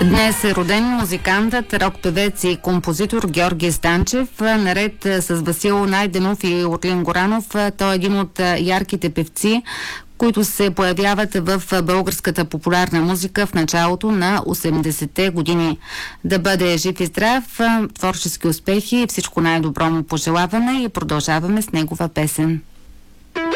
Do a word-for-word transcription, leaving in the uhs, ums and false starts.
Днес е роден музикантът, рок-певец и композитор Георги Станчев. Наред с Васил Найденов и Орлин Горанов, той е един от ярките певци, които се появяват в българската популярна музика в началото на осемдесетте години. Да бъде жив и здрав, творчески успехи и всичко най-добро му пожелаваме и продължаваме с негова песен.